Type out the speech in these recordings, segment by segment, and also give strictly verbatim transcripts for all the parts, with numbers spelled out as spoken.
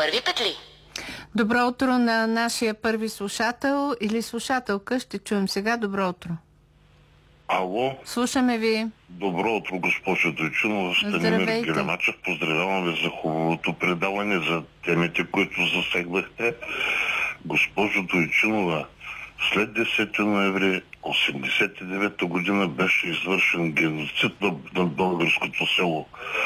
първи петли. Добро утро на нашия първи слушател или слушателка. Ще чуем сега. Добро утро. Ало. Слушаме ви. Добро утро, госпожо Дойчинова. Станимир Гелемачев. Поздравявам ви за хубавото предаване, за темите, които засегнахте. Госпожо Дойчинова, след десети ноември осемдесет и девета година беше извършен геноцид на, на българското село.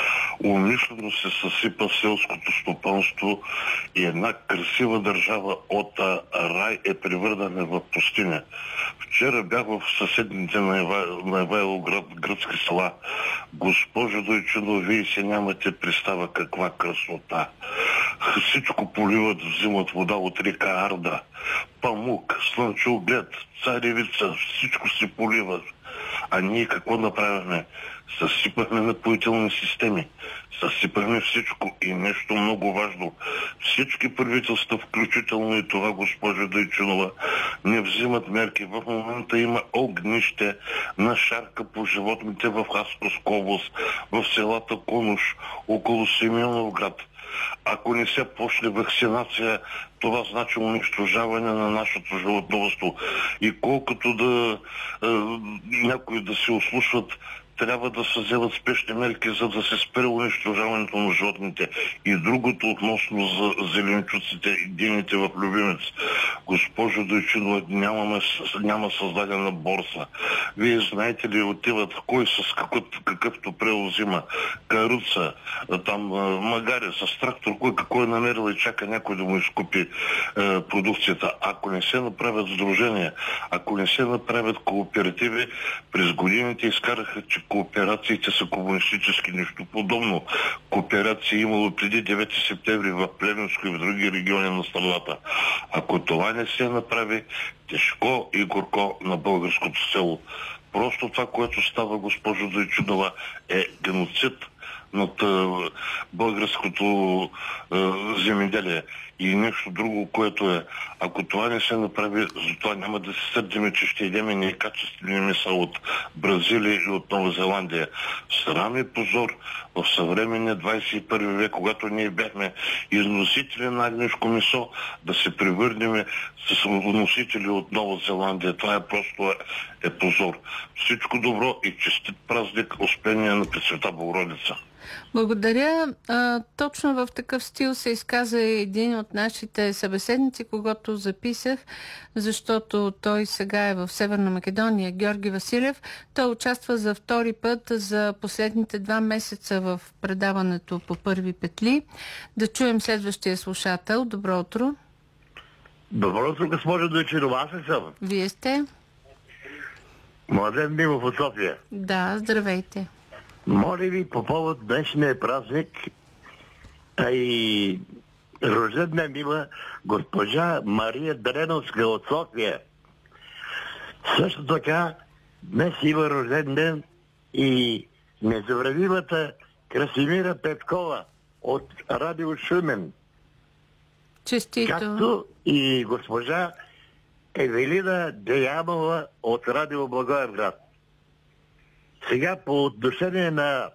Умишлено се съсипа селското стопанство и една красива държава от а, рай е превърнана в пустиня. Вчера бях в съседните на, Ева, на Евайлоград гръцки села. Госпожо Дойчинова, вие се нямате представа каква красота. Всичко поливат, взимат вода от река Арда. Памук, слънчоглед, царевица, всичко се поливат. А ние какво направяме? Съсипахме напоителни системи. Съсипахме всичко и нещо много важно. Всички правителства, включително и това, госпожа Дойчинова, не взимат мерки. В момента има огнище на шарка по животните в Хасковска област, в селата Конуш, около Симеоновград. Ако не се почне вакцинация, това значи унищожаване на нашето животновъдство. И колкото да е, някои да се ослушват, трябва да се вземат спешни мерки, за да се спре унищожаването на животните. И другото относно за зеленчуците и дините в Любимец. Госпожо Дойчинова, нямаме, няма създадена борса. Вие знаете ли, отиват кой с какъв, какъвто превоз взима? Каруца, там магаре, с трактор, кой какво е намерил и чака някой да му изкупи е, продукцията. Ако не се направят сдружения, ако не се направят кооперативи, през годините изкараха, че кооперациите са комунистически, нещо подобно. Кооперации имало преди девети септември в Плевенско и в други региони на страната. Ако това не се направи, тежко и горко на българското село. Просто това, което става, госпожо Дойчинова, е геноцид над е, българското е, земеделие. И нещо друго, което е, ако това не се направи, затова няма да се сърдиме, че ще идеме некачествени меса от Бразилия и от Нова Зеландия. Срам и позор в съвременния двадесет и първи век, когато ние бяхме износители на агнешко месо, да се превърнем с носители от Нова Зеландия. Това е просто е, е позор. Всичко добро и честит празник, успение на Пресвета Богородица. Благодаря. А, точно в такъв стил се изказа един от нашите събеседници, когато записах, защото той сега е в Северна Македония, Георги Василев. Той участва за втори път за последните два месеца в предаването по първи петли. Да чуем следващия слушател. Добро утро. Добро утро, госпожо Дойчинова. Аз съм. Вие сте? Младен Мимов от София. Да, здравейте. Моля ви, по повод днешния празник, а и рождена мила госпожа Мария Дреновска от София. Също така, днес има рожден ден и незабравимата Красимира Петкова от Радио Шумен. Честито. Както и госпожа Евелина Деянова от Радио Благоевград. Сега по отношение на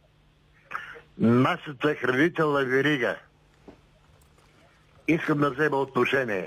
нашата хранителна верига искам да взема отношение.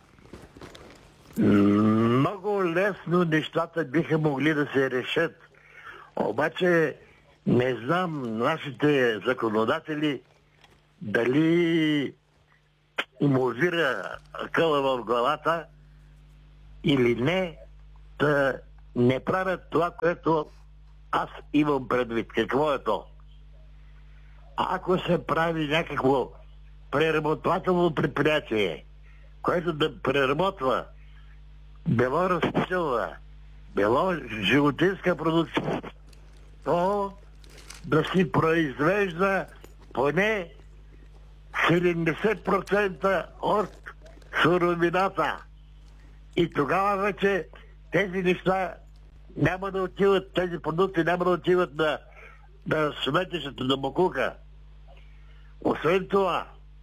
Много лесно нещата биха могли да се решат, обаче не знам нашите законодатели дали им овира къла в главата или не, да не правят това, което аз имам предвид. Какво е то? Ако се прави някакво преработвателно предприятие, което да преработва било растителна, било животинска продукция, то да си произвежда поне седемдесет процента от суровината. И тогава вече тези неща няма да отиват, тези продукти няма да отиват на, на сметището, на боклука. Освен това,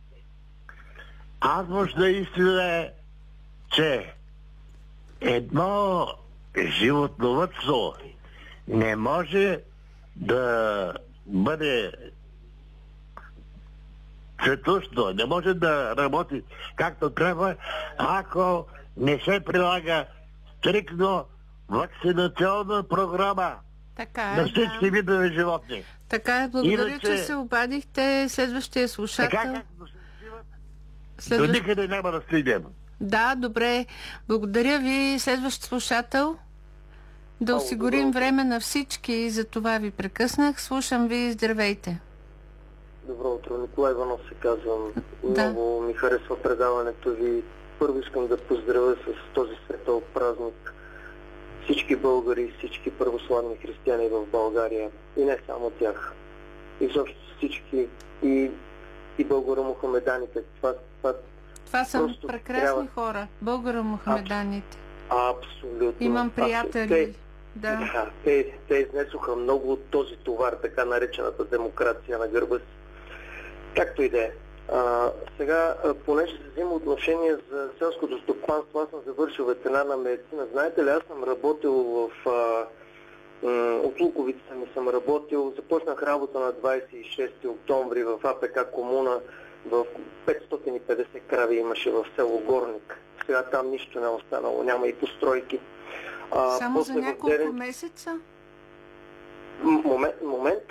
азбучна истина е, че едно животновъдство не може да бъде цветущо. Не може да работи както трябва, ако не се прилага стрикно вакцинационна програма Така е, на всички да. видове животни. Така е, благодаря, Иначе... че се обадихте. Следващия слушател. Така както се взимат, Следващ... до никъде няма да стигнем. Да, добре. Благодаря ви. Следващ слушател. Да осигурим време на всички, за това ви прекъснах. Слушам ви, здравейте. Добро утро, Николай Иванов се казвам. Да. Много ми харесва предаването ви. Първо искам да поздравя с този светъл празник всички българи, всички православни християни в България. И не само тях. И също всички и, и българо-мухамеданите. Това, това, това са прекрасни трябва... хора. Българо-мухамеданите. Абсолютно. Имам приятели. Те, да. Да, те, те изнесоха много от този товар, така наречената демокрация на гърба си. Както и да е. А, сега, а, понеже се взима отношение за селското стопанство, аз съм завършил ветеринарна медицина. Знаете ли, аз съм работил в... А, м, от Луковица ми съм работил. Започнах работа на двадесет и шести октомври в А П К Комуна. В петстотин и петдесет крави имаше в село Горник. Сега там нищо не е останало, няма и постройки. А, Само за няколко Дерен... месеца? Момент, момент.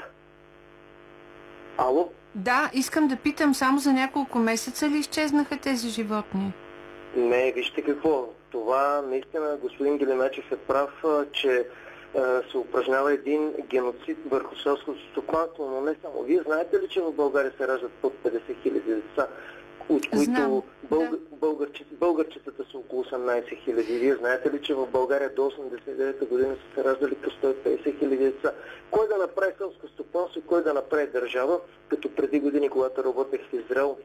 Ало? Да, искам да питам, само за няколко месеца ли изчезнаха тези животни? Не, вижте какво. Това наистина господин Гелемечев е прав, че се упражнява един геноцид върху селското стопанство, но не само. Вие знаете ли, че в България се раждат под петдесет хиляди деца, от които бълг... да. българчи... българчетата са около осемнадесет хиляди. Вие знаете ли, че в България до осемдесет и девета година са се раждали по сто и петдесет хиляди деца? Кой да направи селско стопанство и кой да направи държава, като преди години, когато работех в Израел,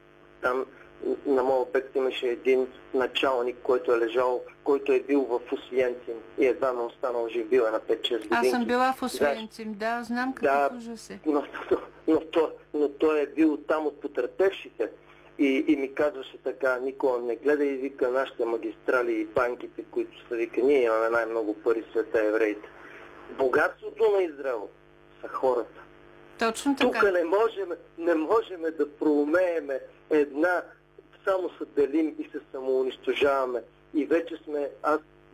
там на моя обект имаше един началник, който е лежал, който е бил в Освенцим и едва не останал жив, бил е на пет-шест години. Аз съм била в Освенцим, да, да знам какъв да, ужас е. Но, но, но, той, но той е бил там от потърпевшите и, и ми казваше така: Никола, не гледай, вика, нашите магистрали и банките, които са, вика, ние имаме най-много пари в света, евреите. Богатството на Израел са хората. Точно така. Тук не можем, не можем да проумееме една, само се делим и се самоунищожаваме. И вече сме, аз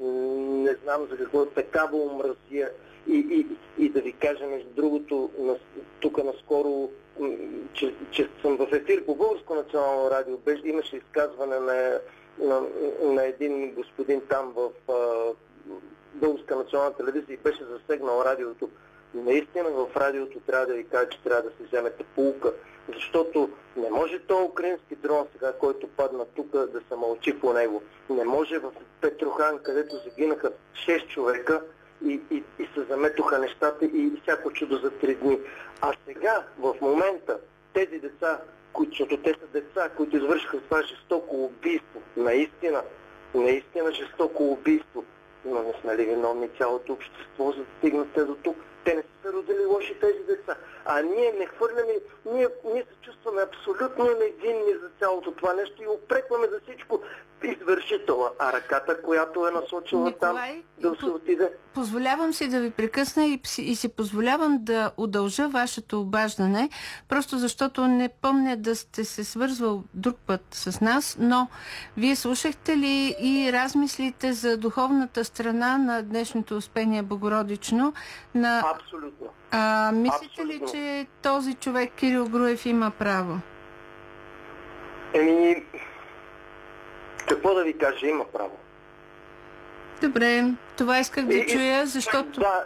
не знам за какво, такава омразия. И, и, и да ви кажа, между другото, тук наскоро, че, че съм в ефир по Българско национално радио, беше, имаше изказване на, на, на един господин там в а, Българска национална телевизия и беше засегнал радиото. Наистина в радиото трябва да ви кажа, че трябва да си вземете поука, защото не може този украински дрон сега, който падна тук, да се мълчи по него. Не може в Петрохан, където загинаха шест човека и, и, и се заметоха нещата и всяко чудо за три дни. А сега, в момента, тези деца, които те са деца, които извършиха това жестоко убийство, наистина, наистина жестоко убийство, но не сме ли виновни цялото общество, за да стигнат те до тук? Те не са родили лоши тези деца. А ние не хвърляме, ние, ние се чувстваме абсолютно невинни за цялото това нещо и упрекваме за всичко извършителя. А ръката, която е насочила Николай, там да се отиде... Позволявам си да ви прекъсна и, и си позволявам да удължа вашето обаждане, просто защото не помня да сте се свързвал друг път с нас, но вие слушахте ли и размислите за духовната страна на днешното Успение Богородично? На... Абсолютно. А, мислите Абсолютно. ли, че този човек, Кирил Груев, има право? Еми, какво да ви кажа, има право. Добре, това исках да и, чуя, защото... Да,